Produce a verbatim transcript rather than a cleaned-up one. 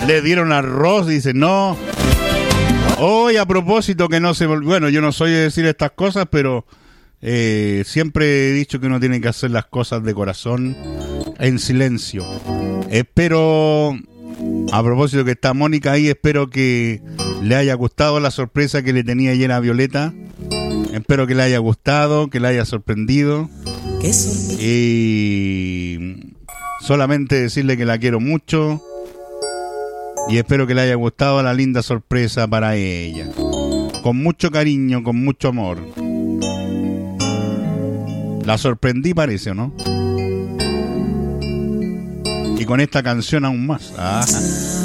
Le dieron arroz, dice, no. Hoy a propósito que no se... Bueno, yo no soy de decir estas cosas, pero eh, siempre he dicho que uno tiene que hacer las cosas de corazón, en silencio. Espero, a propósito que está Mónica ahí, espero que le haya gustado la sorpresa que le tenía ayer a Violeta. Espero que le haya gustado, que le haya sorprendido. Y solamente decirle que la quiero mucho. Y espero que le haya gustado la linda sorpresa para ella. Con mucho cariño, con mucho amor. La sorprendí, parece, ¿o no? Y con esta canción aún más. Ah.